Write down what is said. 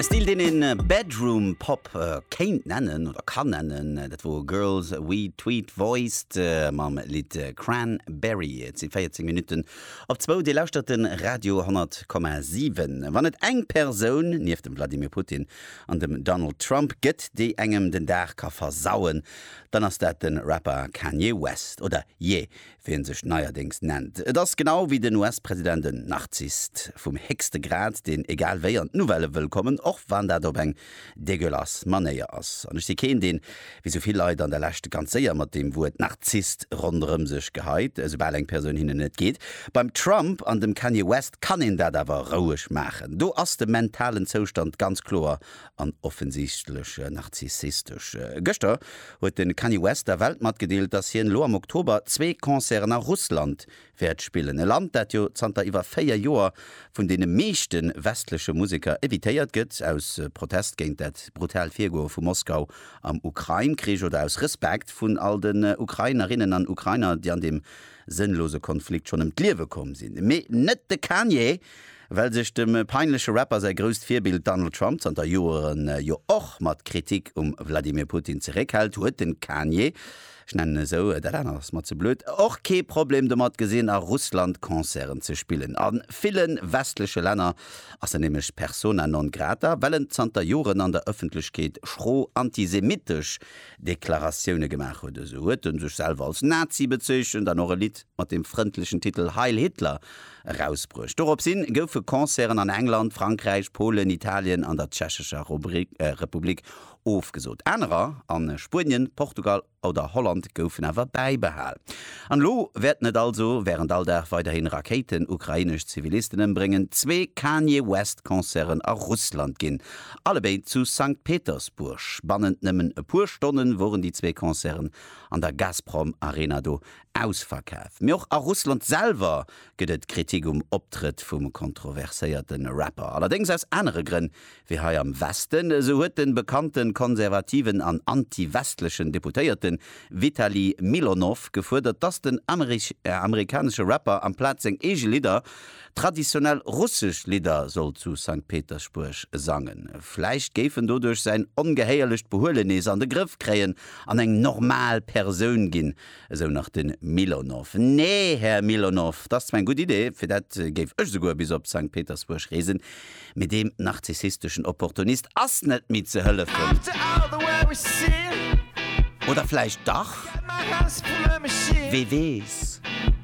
Stil den in Bedroom Pop kennt nennen oder kann nennen, dat wo Girls We Tweet voiced mam Lied Cranberry. Jetzt sind 14 Minuten auf 2 die lauschten Radio 100,7. Wann et eng Person nief dem Wladimir Putin an dem Donald Trump gëtt, die engem den Dach ka versauen, dann ass dat den Rapper Kanye West oder Ye, wie sech neuerdings nennt. Das genau wie den US-Präsidenten Narzisst vom höchste Grad, den egal wer an Novelle willkommen, auch wann dat op eng degelass Manéier ass. An ich ken den, wie soviel Leute an der Lächte ganz séier mat dem Wut Narzisst rondem sech geheit, bei eng Person hinnen net geht. Beim Trump an dem Kanye West kann en dat awer rouech machen. Du ass dem mentalen Zustand ganz klar an offensichtlich narzissistisch. Göster huet den Kanye West der Welt mat gedeelt, dass hier in Lo am Oktober 2 Konzerne nach Russland werd spielen. Ein Land, dat jo zanter iwwer 4 Joer vun de meeschten westliche Musiker evitéiert gëtt aus Protest géint dat brutal Virgo vu Moskau am Ukraine-Krieg oder aus Respekt vun all den Ukrainerinnen an Ukrainer, die an dem sinnlose Konflikt schon im Liewe kommen sind. Me net de Kanye, weil sich dem peinliche Rapper sei größt Vorbild Donald Trump an der Joren jo och mat Kritik Wladimir Putin zurückhält, huet den Kanye, ich nenne so, das mal zu blöd, auch kein Problem damit gesehen, an Russland Konzern zu spielen. An vielen westlichen Ländern, also nämlich Persona non grata, weil Santa Joren an der Öffentlichkeit schroh antisemitisch Deklarationen gemacht oder so hat und sich selber als Nazi bezeichnet und dann noch ein Lied mit dem freundlichen Titel Heil Hitler rausbrücht. Darauf sind goufe Konzerne an England, Frankreich, Polen, Italien an der Tschechische Republik aufgesucht. Andere an Spanien, Portugal oder Holland goufen awer beibehalen. An lo werd net also während all der weiterhin Raketen ukrainisch Zivilistinnen bringen 2 Kanye West Konzern a Russland gin. Allebei zu St. Petersburg. Spannend nimmen e pur Stunden wurden die 2 Konzern an der Gazprom Arena do ausverkauft. Mir auch a Russland selber gëtt Kritik Optritt vum kontroverséierten Rapper. Allerdings aus andere Gründe wie hier am Westen, so huet den bekannten konservativen an anti-westlichen Deputierten Vitali Milonov gefordert, dass den amerikanische Rapper am Platz eng Lieder traditionell russisch Lieder soll zu St. Petersburg sangen. Vielleicht gefen du durch sein ungeheierlicht Behohlenes an den Griff krähen an eng normal Person gin, so nach den Milonov. Nee, Herr Milonov, das ist meine gute Idee, für das gebe ich sogar bis auf St. Petersburg reisen, mit dem narzisstischen Opportunist ass net mit zu Hölle kommt. Oder vielleicht doch? Wie weiß?